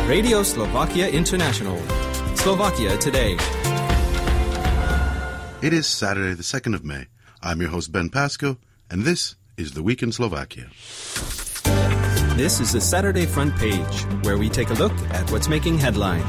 Radio Slovakia International. Slovakia Today. It is Saturday, the 2nd of May. I'm your host, Ben Pasco, and this is The Week in Slovakia. This is the Saturday Front Page, where we take a look at what's making headlines.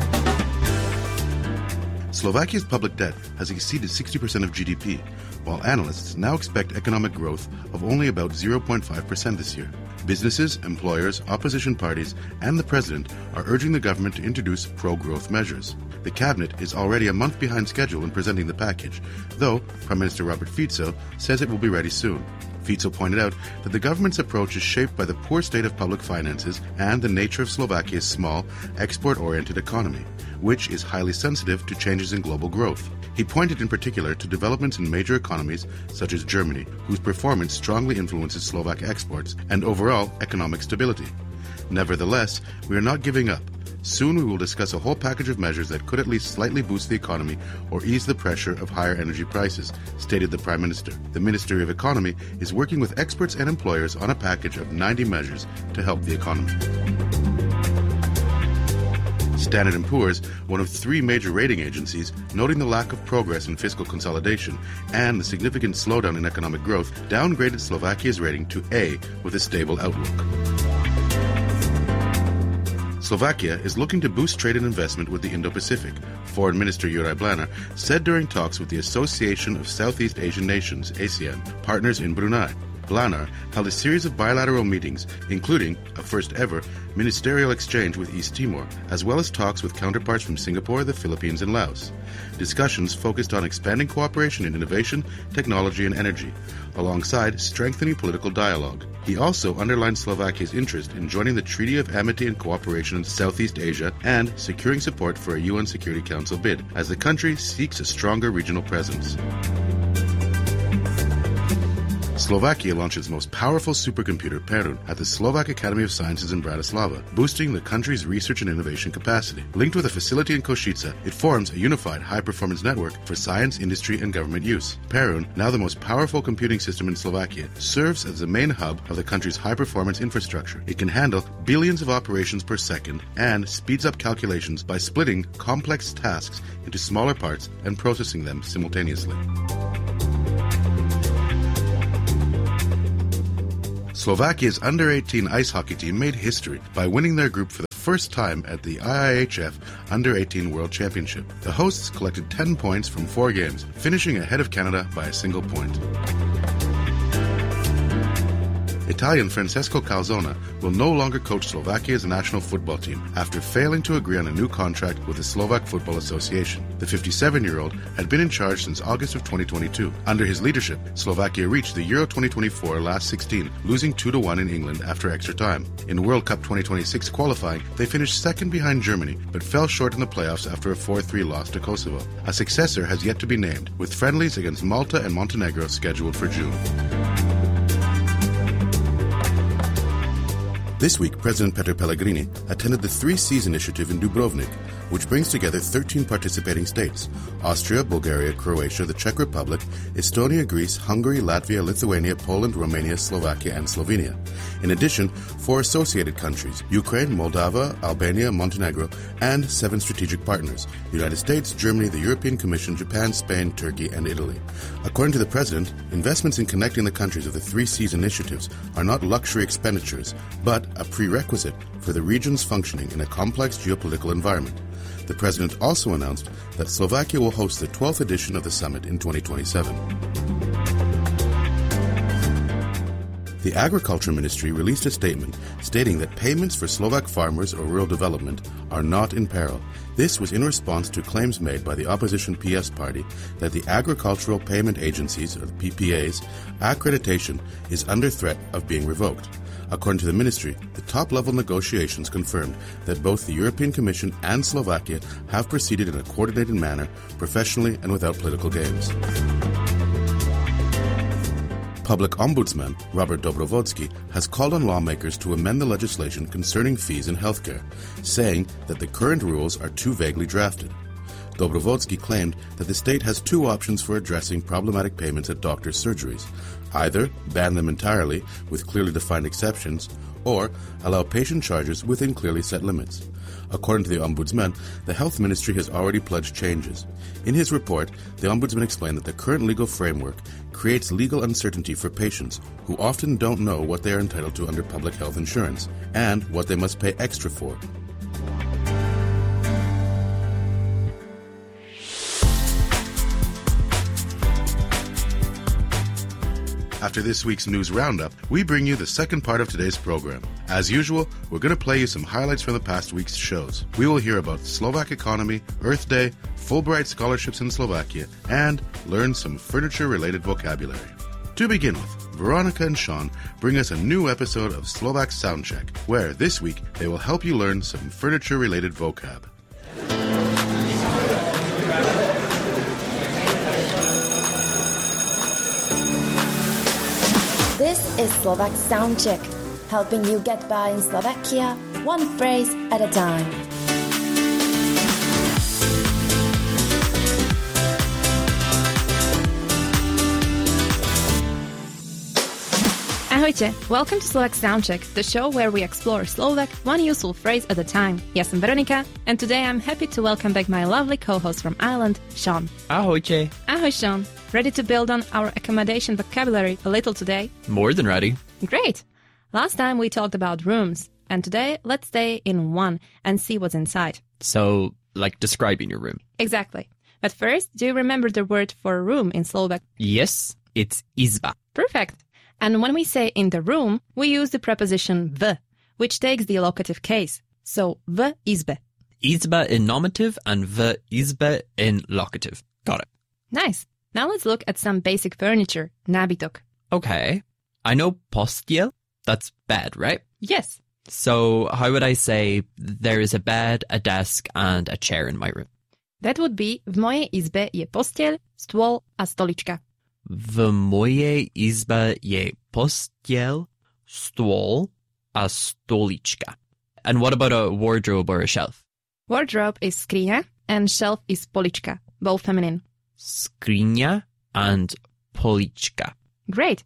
Slovakia's public debt has exceeded 60% of GDP, while analysts now expect economic growth of only about 0.5% this year. Businesses, employers, opposition parties, and the president are urging the government to introduce pro-growth measures. The cabinet is already a month behind schedule in presenting the package, though Prime Minister Robert Fico says it will be ready soon. Fico pointed out that the government's approach is shaped by the poor state of public finances and the nature of Slovakia's small, export-oriented economy, which is highly sensitive to changes in global growth. He pointed in particular to developments in major economies such as Germany, whose performance strongly influences Slovak exports and overall economic stability. Nevertheless, we are not giving up. Soon we will discuss a whole package of measures that could at least slightly boost the economy or ease the pressure of higher energy prices, stated the Prime Minister. The Ministry of Economy is working with experts and employers on a package of 90 measures to help the economy. Standard & Poor's, one of three major rating agencies, noting the lack of progress in fiscal consolidation and the significant slowdown in economic growth, downgraded Slovakia's rating to A with a stable outlook. Slovakia is looking to boost trade and investment with the Indo-Pacific, Foreign Minister Juraj Blánar said during talks with the Association of Southeast Asian Nations, ASEAN, partners in Brunei. Blánar held a series of bilateral meetings, including a first-ever ministerial exchange with East Timor, as well as talks with counterparts from Singapore, the Philippines, and Laos. Discussions focused on expanding cooperation in innovation, technology, and energy, alongside strengthening political dialogue. He also underlined Slovakia's interest in joining the Treaty of Amity and Cooperation in Southeast Asia and securing support for a UN Security Council bid, as the country seeks a stronger regional presence. Slovakia launched its most powerful supercomputer, Perun, at the Slovak Academy of Sciences in Bratislava, boosting the country's research and innovation capacity. Linked with a facility in Košice, it forms a unified high-performance network for science, industry, and government use. Perun, now the most powerful computing system in Slovakia, serves as the main hub of the country's high-performance infrastructure. It can handle billions of operations per second and speeds up calculations by splitting complex tasks into smaller parts and processing them simultaneously. Slovakia's under-18 ice hockey team made history by winning their group for the first time at the IIHF Under-18 World Championship. The hosts collected 10 points from 4 games, finishing ahead of Canada by a single point. Italian Francesco Calzona will no longer coach Slovakia's national football team after failing to agree on a new contract with the Slovak Football Association. The 57-year-old had been in charge since August of 2022. Under his leadership, Slovakia reached the Euro 2024 last 16, losing 2-1 in England after extra time. In World Cup 2026 qualifying, they finished second behind Germany, but fell short in the playoffs after a 4-3 loss to Kosovo. A successor has yet to be named, with friendlies against Malta and Montenegro scheduled for June. This week, President Peter Pellegrini attended the 3 Seas Initiative in Dubrovnik, which brings together 13 participating states: Austria, Bulgaria, Croatia, the Czech Republic, Estonia, Greece, Hungary, Latvia, Lithuania, Poland, Romania, Slovakia, and Slovenia. In addition, 4 associated countries: Ukraine, Moldova, Albania, Montenegro, and 7 strategic partners: the United States, Germany, the European Commission, Japan, Spain, Turkey, and Italy. According to the President, investments in connecting the countries of the 3 Seas Initiatives are not luxury expenditures, but a prerequisite for the region's functioning in a complex geopolitical environment. The President also announced that Slovakia will host the 12th edition of the summit in 2027. The Agriculture Ministry released a statement stating that payments for Slovak farmers or rural development are not in peril. This was in response to claims made by the opposition PS party that the Agricultural Payment Agencies, or the PPAs, accreditation is under threat of being revoked. According to the ministry, the top-level negotiations confirmed that both the European Commission and Slovakia have proceeded in a coordinated manner, professionally and without political games. Public Ombudsman Robert Dobrovolsky has called on lawmakers to amend the legislation concerning fees in healthcare, saying that the current rules are too vaguely drafted. Dobrovolsky claimed that the state has 2 options for addressing problematic payments at doctors' surgeries: either ban them entirely with clearly defined exceptions, or allow patient charges within clearly set limits. According to the Ombudsman, the Health Ministry has already pledged changes. In his report, the Ombudsman explained that the current legal framework creates legal uncertainty for patients who often don't know what they are entitled to under public health insurance and what they must pay extra for. After this week's news roundup, we bring you the second part of today's program. As usual, we're going to play you some highlights from the past week's shows. We will hear about Slovak economy, Earth Day, Fulbright scholarships in Slovakia, and learn some furniture-related vocabulary. To begin with, Veronica and Sean bring us a new episode of Slovak Soundcheck, where this week they will help you learn some furniture-related vocab. This is Slovak Soundcheck, helping you get by in Slovakia, one phrase at a time. Ahojte, welcome to Slovak Soundcheck, the show where we explore Slovak, one useful phrase at a time. Ja som Veronika, and today I'm happy to welcome back my lovely co-host from Ireland, Sean. Ahojte. Ahoy, Sean. Ready to build on our accommodation vocabulary a little today? More than ready. Great! Last time we talked about rooms, and today let's stay in one and see what's inside. So, like describing your room. Exactly. But first, do you remember the word for room in Slovak? Yes, it's izba. Perfect. And when we say in the room, we use the preposition v, which takes the locative case. So, v izbe. Izba in nominative and v izbe in locative. Got it. Nice. Now let's look at some basic furniture, nábytok. Okay. I know postiel. That's bed, right? Yes. So how would I say there is a bed, a desk, and a chair in my room? That would be v mojej izbe je posteľ, stôl a stolička. V mojej izbe je postiel, stôl a stolička. And what about a wardrobe or a shelf? Wardrobe is skriňa and shelf is polička, both feminine. Skriňa and polička. Great.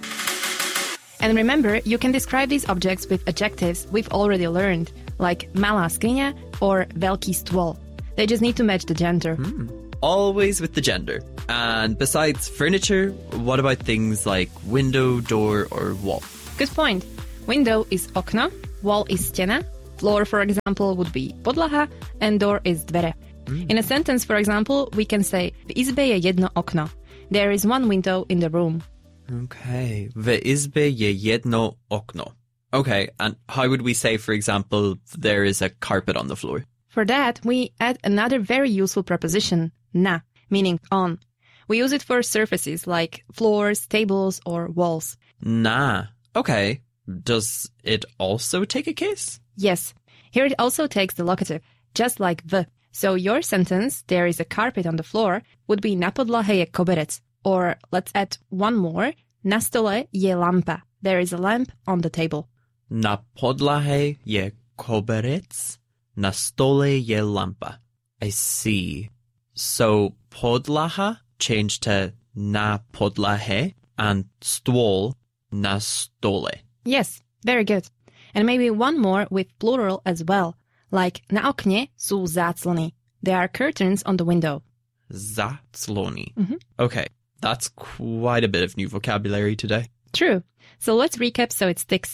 And remember, you can describe these objects with adjectives we've already learned, like malá skriňa or veľký stôl. They just need to match the gender. Always with the gender. And besides furniture, what about things like window, door, or wall? Good point. Window is okno, wall is stena, floor, for example, would be podlaha, and door is dvere. In a sentence, for example, we can say v izbe je jedno okno. There is one window in the room. Okay. V izbe je jedno okno. Okay, and how would we say, for example, there is a carpet on the floor? For that, we add another very useful preposition, na, meaning on. We use it for surfaces like floors, tables, or walls. Na. Okay. Does it also take a case? Yes. Here it also takes the locative, just like v. So your sentence, there is a carpet on the floor, would be na podlahe je koberec. Or let's add one more, na stole je lampa. There is a lamp on the table. Na podlahe je koberec, na stole je lampa. I see. So podlaha changed to na podlahe and stôl na stole. Yes, very good. And maybe one more with plural as well. Like na okne sú záclony. There are curtains on the window. Záclony. Okay, that's quite a bit of new vocabulary today. True. So let's recap so it sticks.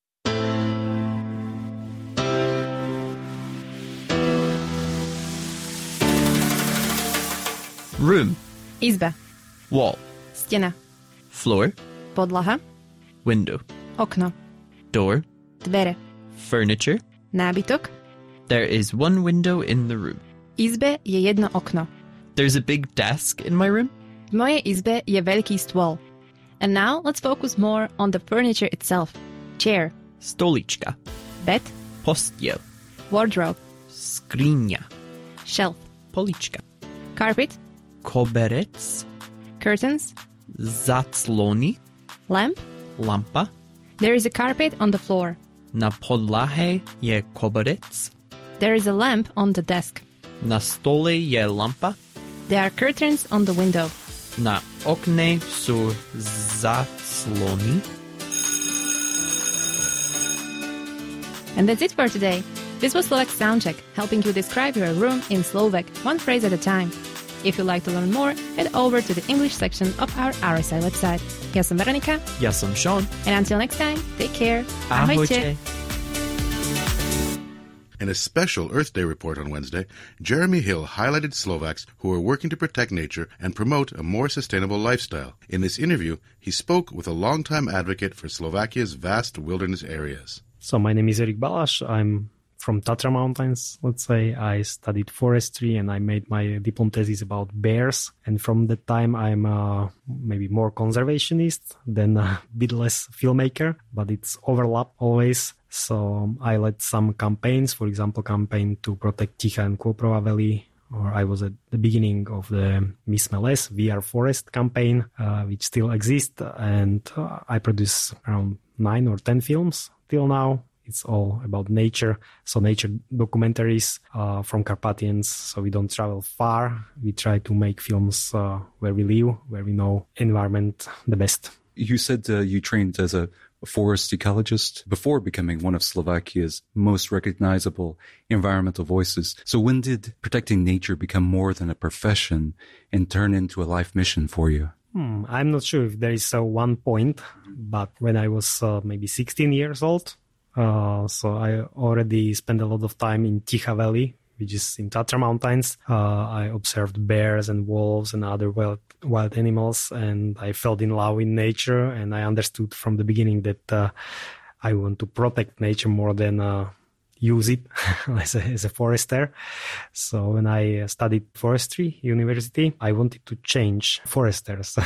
Room. Izba. Wall. Stena. Floor. Podlaha. Window. Okno. Door. Dvere. Furniture. Nábytok. There is one window in the room. Izbe je jedno okno. There's a big desk in my room. V mojej izbe je veľký stôl. And now let's focus more on the furniture itself. Chair. Stolička. Bed. Postiel. Wardrobe. Skriňa. Shelf. Polička. Carpet. Koberec. Curtains. Záclony. Lamp. Lampa. There is a carpet on the floor. Na podlahe je koberec. There is a lamp on the desk. Na stole je lampa. There are curtains on the window. Na okne sú záclony. And that's it for today. This was Slovak Soundcheck, helping you describe your room in Slovak, one phrase at a time. If you'd like to learn more, head over to the English section of our RSI website. Ja som Veronika. Ja som Sean. And until next time, take care. Ahojte. In a special Earth Day report on Wednesday, Jeremy Hill highlighted Slovaks who are working to protect nature and promote a more sustainable lifestyle. In this interview, he spoke with a longtime advocate for Slovakia's vast wilderness areas. So my name is Erik Balaš. I'm from Tatra Mountains, let's say. I studied forestry and I made my diploma thesis about bears. And from that time, I'm maybe more conservationist than a bit less filmmaker, but it's overlap always. So I led some campaigns, for example, campaign to protect Ticha and Kôprová Valley, or I was at the beginning of the My Sme les, We Are Forest campaign, which still exists. And I produce around 9 or 10 films till now. It's all about nature. So nature documentaries from Carpathians. So we don't travel far. We try to make films where we live, where we know environment the best. You said you trained as a forest ecologist before becoming one of Slovakia's most recognizable environmental voices. So when did protecting nature become more than a profession and turn into a life mission for you? I'm not sure if there is one point, but when I was maybe 16 years old, so I already spent a lot of time in Ticha Valley, which is in Tatra Mountains. I observed bears and wolves and other wild animals, and I fell in love with nature. And I understood from the beginning that I want to protect nature more than use it as a forester. So when I studied forestry university, I wanted to change foresters.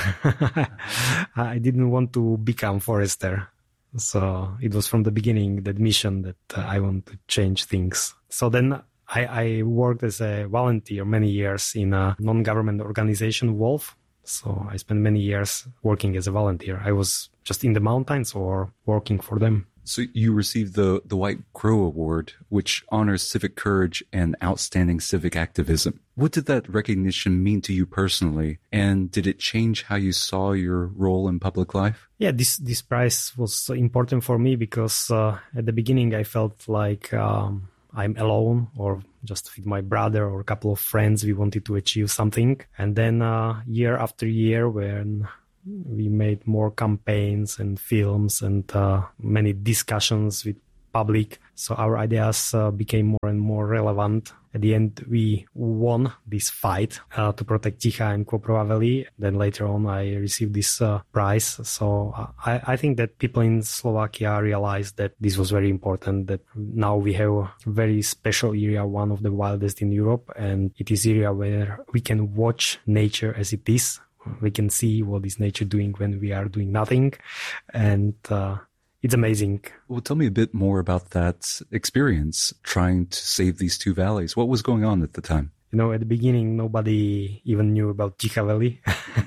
I didn't want to become forester. So it was from the beginning that mission that I want to change things. So then I worked as a volunteer many years in a non-government organization, WOLF. So I spent many years working as a volunteer. I was just in the mountains or working for them. So you received the White Crow Award, which honors civic courage and outstanding civic activism. What did that recognition mean to you personally? And did it change how you saw your role in public life? Yeah, this prize was important for me because at the beginning I felt like I'm alone or just with my brother or a couple of friends. We wanted to achieve something. And then year after year, when we made more campaigns and films and many discussions with public, so our ideas became more and more relevant. At the end, we won this fight to protect Ticha and Kôprová Valley. Then later on, I received this prize. So I think that people in Slovakia realized that this was very important, that now we have a very special area, one of the wildest in Europe. And it is area where we can watch nature as it is. We can see what is nature doing when we are doing nothing. And it's amazing. Well, tell me a bit more about that experience trying to save these two valleys. What was going on at the time? You know, at the beginning, nobody even knew about Ticha Valley.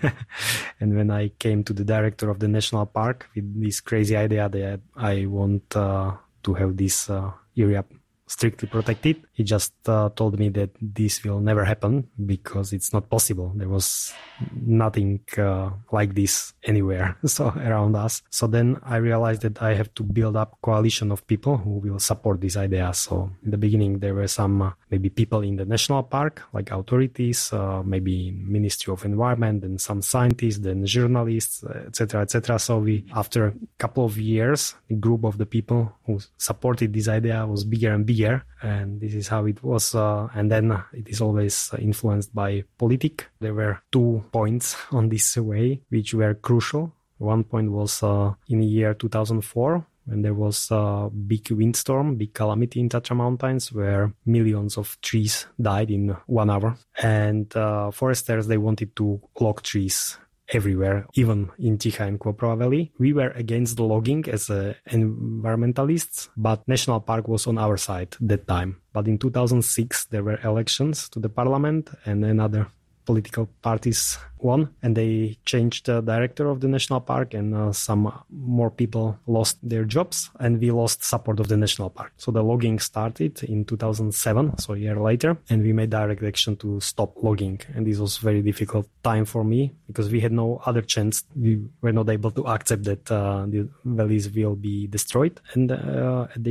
And when I came to the director of the national park with this crazy idea that I want to have this area strictly protected, he just told me that this will never happen because it's not possible. There was nothing like this anywhere around us. So then I realized that I have to build up a coalition of people who will support this idea. So in the beginning, there were some maybe people in the national park, like authorities, maybe Ministry of Environment, and some scientists, then journalists, etc., etc. So we, after a couple of years, a group of the people who supported this idea was bigger and bigger. And this is how it was. And then it is always influenced by politics. There were 2 points on this way, which were crucial. One point was in the year 2004, when there was a big windstorm, big calamity in Tatra Mountains, where millions of trees died in 1 hour. And foresters, they wanted to log trees everywhere, even in Ticha and Kôprová Valley. We were against the logging as environmentalists, but National Park was on our side that time. But in 2006, there were elections to the parliament, and another political parties won, and they changed the director of the national park, and some more people lost their jobs, and we lost support of the national park. So the logging started in 2007, so a year later, and we made direct action to stop logging. And this was very difficult time for me because we had no other chance. We were not able to accept that the valleys will be destroyed. And at the end,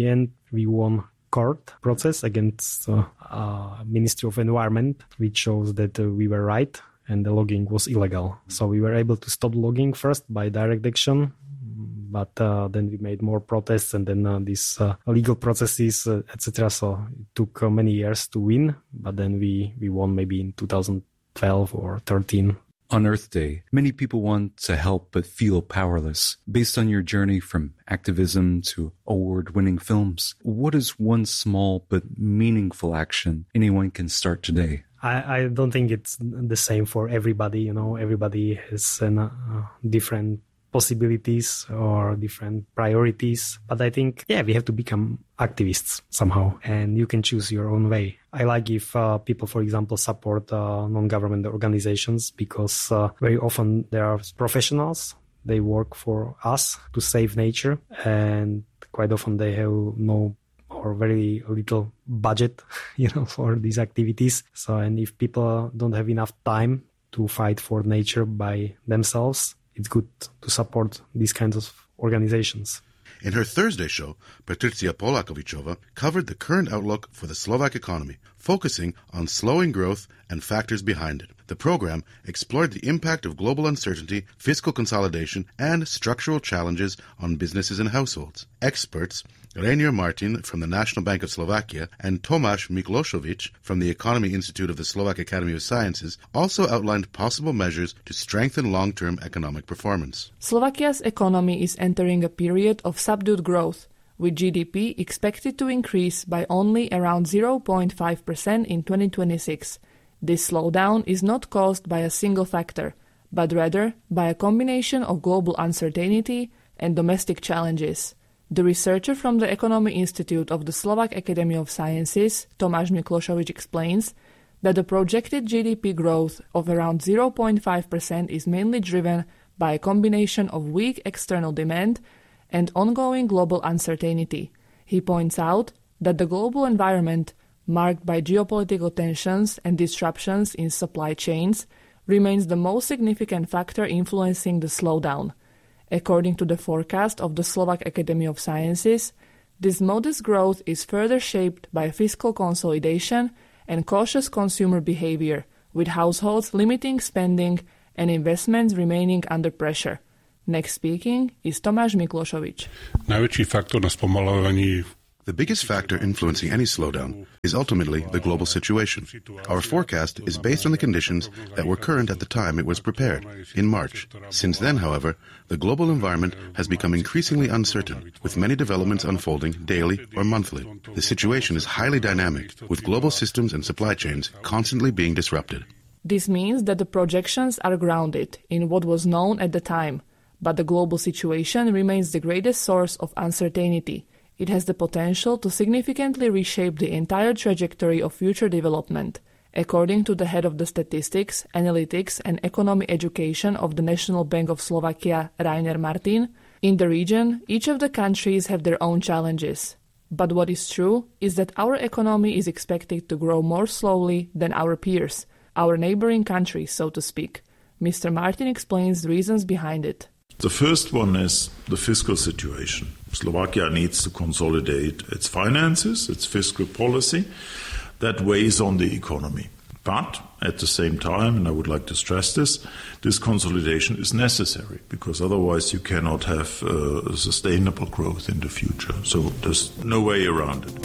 we won court process against Ministry of Environment, which shows that we were right and the logging was illegal. So we were able to stop logging first by direct action, but then we made more protests and then these legal processes, etc. So it took many years to win, but then we won maybe in 2012 or 13. On Earth Day, many people want to help but feel powerless. Based on your journey from activism to award-winning films, what is one small but meaningful action anyone can start today? I don't think it's the same for everybody. Everybody has different possibilities or different priorities. But I think, we have to become activists somehow, and you can choose your own way. I like if people, for example, support non-government organizations, because very often there are professionals. They work for us to save nature, and quite often they have no or very little budget, for these activities. So, and if people don't have enough time to fight for nature by themselves, it's good to support these kinds of organizations. In her Thursday show, Patricia Polakovichova covered the current outlook for the Slovak economy, focusing on slowing growth and factors behind it. The program explored the impact of global uncertainty, fiscal consolidation, and structural challenges on businesses and households. Experts Rainier Martin from the National Bank of Slovakia and Tomáš Miklošovič from the Economy Institute of the Slovak Academy of Sciences also outlined possible measures to strengthen long-term economic performance. Slovakia's economy is entering a period of subdued growth, with GDP expected to increase by only around 0.5% in 2026. This slowdown is not caused by a single factor, but rather by a combination of global uncertainty and domestic challenges. The researcher from the Economy Institute of the Slovak Academy of Sciences, Tomáš Miklošovič, explains that the projected GDP growth of around 0.5% is mainly driven by a combination of weak external demand and ongoing global uncertainty. He points out that the global environment, marked by geopolitical tensions and disruptions in supply chains, remains the most significant factor influencing the slowdown. According to the forecast of the Slovak Academy of Sciences, this modest growth is further shaped by fiscal consolidation and cautious consumer behavior, with households limiting spending and investments remaining under pressure. Next speaking is Tomáš Miklošovič. Najväčší faktor na spomaľovaní. The biggest factor influencing any slowdown is ultimately the global situation. Our forecast is based on the conditions that were current at the time it was prepared, in March. Since then, however, the global environment has become increasingly uncertain, with many developments unfolding daily or monthly. The situation is highly dynamic, with global systems and supply chains constantly being disrupted. This means that the projections are grounded in what was known at the time, but the global situation remains the greatest source of uncertainty. It has the potential to significantly reshape the entire trajectory of future development. According to the head of the Statistics, Analytics and Economy Education of the National Bank of Slovakia, Rainier Martin, in the region, each of the countries have their own challenges. But what is true is that our economy is expected to grow more slowly than our peers, our neighboring countries, so to speak. Mr. Martin explains the reasons behind it. The first one is the fiscal situation. Slovakia needs to consolidate its finances, its fiscal policy. That weighs on the economy. But at the same time, and I would like to stress this consolidation is necessary, because otherwise you cannot have sustainable growth in the future. So there's no way around it.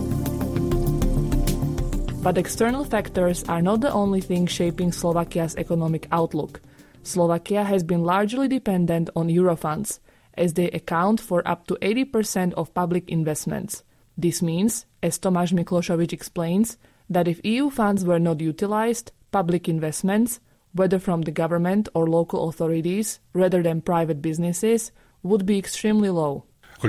But external factors are not the only thing shaping Slovakia's economic outlook. Slovakia has been largely dependent on Eurofunds, as they account for up to 80% of public investments. This means, as Tomáš Miklošovič explains, that if EU funds were not utilized, public investments, whether from the government or local authorities, rather than private businesses, would be extremely low.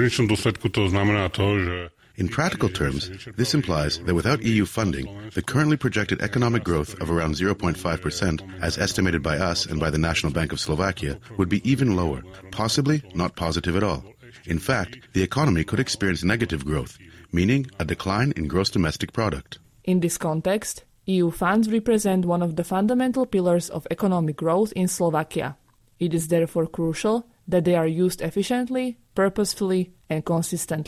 In practical terms, this implies that without EU funding, the currently projected economic growth of around 0.5%, as estimated by us and by the National Bank of Slovakia, would be even lower, possibly not positive at all. In fact, the economy could experience negative growth, meaning a decline in gross domestic product. In this context, EU funds represent one of the fundamental pillars of economic growth in Slovakia. It is therefore crucial that they are used efficiently, purposefully, and consistently.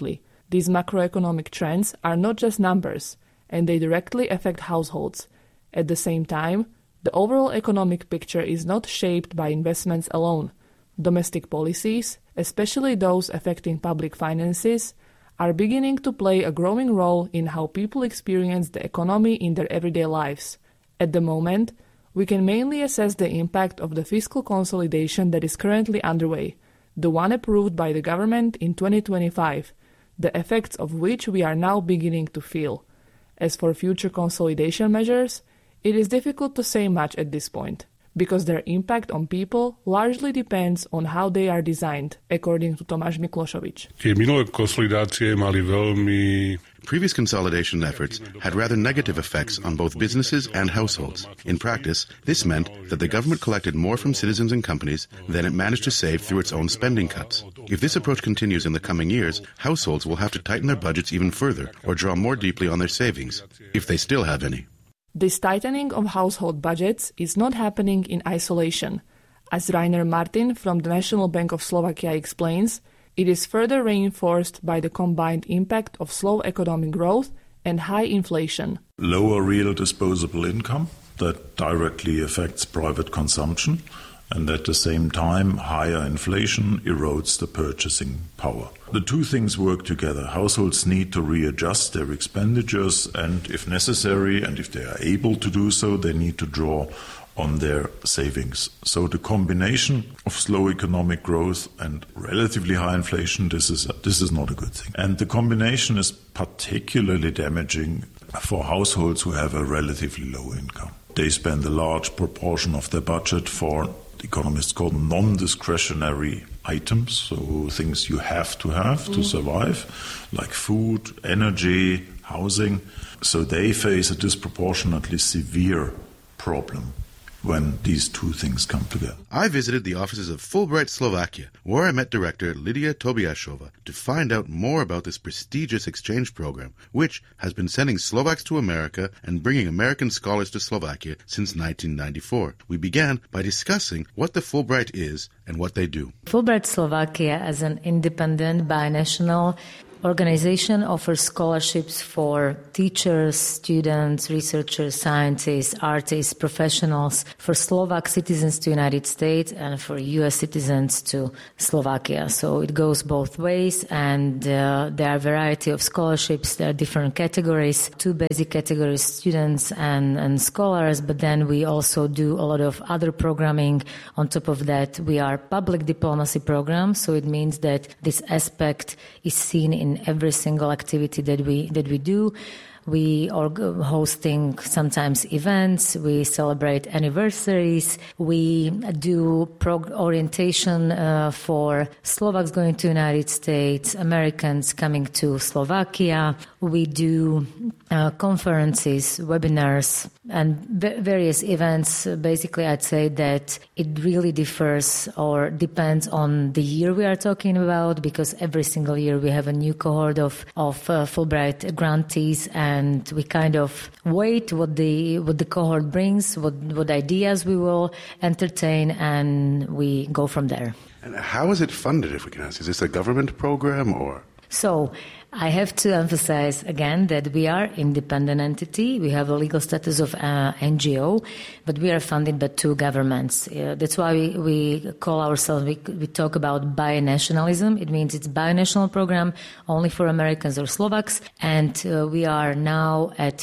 These macroeconomic trends are not just numbers, and they directly affect households. At the same time, the overall economic picture is not shaped by investments alone. Domestic policies, especially those affecting public finances, are beginning to play a growing role in how people experience the economy in their everyday lives. At the moment, we can mainly assess the impact of the fiscal consolidation that is currently underway, the one approved by the government in 2025, the effects of which we are now beginning to feel. As for future consolidation measures, it is difficult to say much at this point, because their impact on people largely depends on how they are designed, according to Tomáš Miklošovič. Tie minulé konsolidácie mali veľmi... Previous consolidation efforts had rather negative effects on both businesses and households. In practice, this meant that the government collected more from citizens and companies than it managed to save through its own spending cuts. If this approach continues in the coming years, households will have to tighten their budgets even further or draw more deeply on their savings, if they still have any. This tightening of household budgets is not happening in isolation. As Rainer Martin from the National Bank of Slovakia explains, it is further reinforced by the combined impact of slow economic growth and high inflation. Lower real disposable income that directly affects private consumption, and at the same time, higher inflation erodes the purchasing power. The two things work together. Households need to readjust their expenditures, and if necessary, and if they are able to do so, they need to draw on their savings. So the combination of slow economic growth and relatively high inflation, this is not a good thing. And the combination is particularly damaging for households who have a relatively low income. They spend a large proportion of their budget for, economists call them non-discretionary items, so things you have to survive, like food, energy, housing. So they face a disproportionately severe problem when these two things come together. I visited the offices of Fulbright Slovakia, where I met director Lydia Tobiashova to find out more about this prestigious exchange program, which has been sending Slovaks to America and bringing American scholars to Slovakia since 1994. We began by discussing what the Fulbright is and what they do. Fulbright Slovakia, as an independent, binational organization, offers scholarships for teachers, students, researchers, scientists, artists, professionals, for Slovak citizens to United States and for U.S. citizens to Slovakia. So it goes both ways, and there are a variety of scholarships. There are different categories, two basic categories, students and scholars, but then we also do a lot of other programming. On top of that, we are public diplomacy program, so it means that this aspect is seen in every single activity that we do. We are hosting sometimes events, we celebrate anniversaries, we do orientation for Slovaks going to United States, Americans coming to Slovakia. We do conferences, webinars, and various events. Basically, I'd say that it really differs or depends on the year we are talking about, because every single year we have a new cohort of Fulbright grantees, and we kind of wait what the cohort brings, what ideas we will entertain, and we go from there. And how is it funded, if we can ask? Is this a government program or? So, I have to emphasize again that we are independent entity. We have a legal status of NGO, but we are funded by two governments. That's why we call ourselves, we talk about binationalism. It means it's binational program only for Americans or Slovaks. And we are now at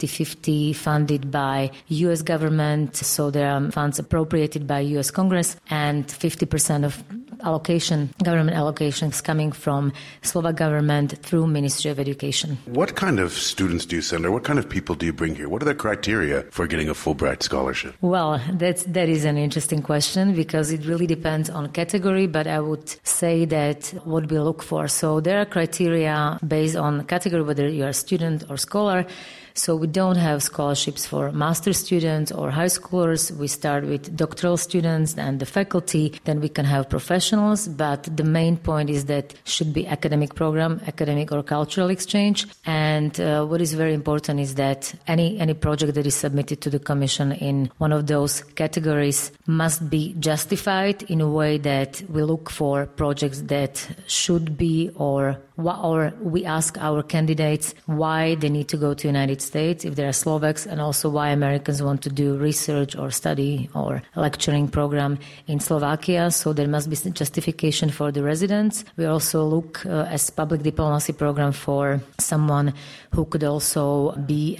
50-50 funded by U.S. government. So there are funds appropriated by U.S. Congress, and 50% of government allocations coming from Slovak government through Ministry of Education. What kind of students do you send, or what kind of people do you bring here? What are the criteria for getting a Fulbright scholarship? Well, that is an interesting question, because it really depends on category, but I would say that what we look for. So there are criteria based on category, whether you are a student or scholar. So we don't have scholarships for master's students or high schoolers. We start with doctoral students and the faculty. Then we can have professional nationals, but the main point is that should be academic program, academic or cultural exchange. And what is very important is that any project that is submitted to the Commission in one of those categories must be justified in a way that we look for projects that should be or we ask our candidates why they need to go to the United States if they are Slovaks, and also why Americans want to do research or study or lecturing program in Slovakia. So there must be justification for the residents. We also look as public diplomacy program for someone who could also be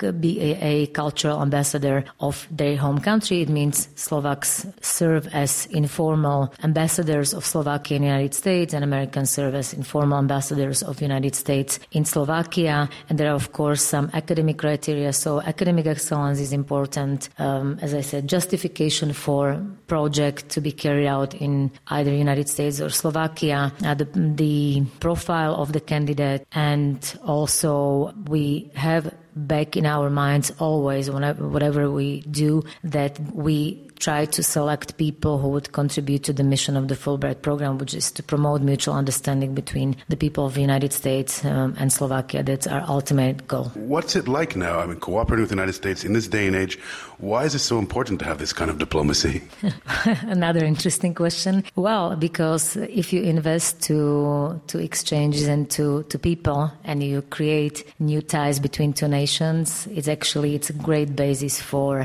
a cultural ambassador of their home country. It means Slovaks serve as informal ambassadors of Slovakia in the United States, and Americans serve as informal ambassadors of the United States in Slovakia. And there are, of course, some academic criteria. So academic excellence is important. As I said, justification for project to be carried out in either United States or Slovakia, the profile of the candidate, and also we have back in our minds always, whatever we do, that we try to select people who would contribute to the mission of the Fulbright program, which is to promote mutual understanding between the people of the United States and Slovakia. That's our ultimate goal. What's it like now? I mean, cooperating with the United States in this day and age, why is it so important to have this kind of diplomacy? Another interesting question. Well, because if you invest to exchanges and to people, and you create new ties between two nations, it's a great basis for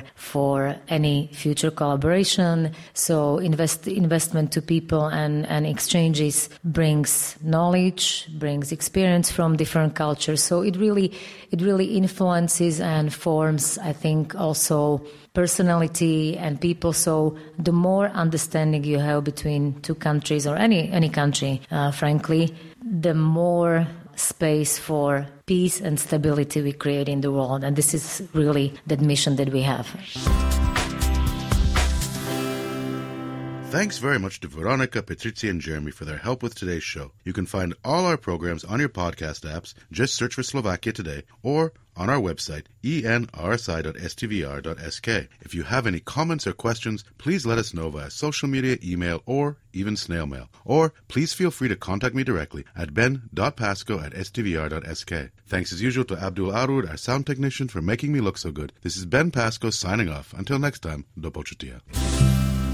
any future collaboration. So investment to people and exchanges brings knowledge, brings experience from different cultures. So it really influences and forms, I think, also personality and people. So the more understanding you have between two countries or any country, frankly, the more space for peace and stability we create in the world. And this is really the mission that we have. Thanks very much to Veronica, Patricia, and Jeremy for their help with today's show. You can find all our programs on your podcast apps. Just search for Slovakia Today, or on our website, enrsi.stvr.sk. If you have any comments or questions, please let us know via social media, email, or even snail mail. Or please feel free to contact me directly at ben.pasco@stvr.sk. Thanks as usual to Abdul Arud, our sound technician, for making me look so good. This is Ben Pasco signing off. Until next time, do počutia.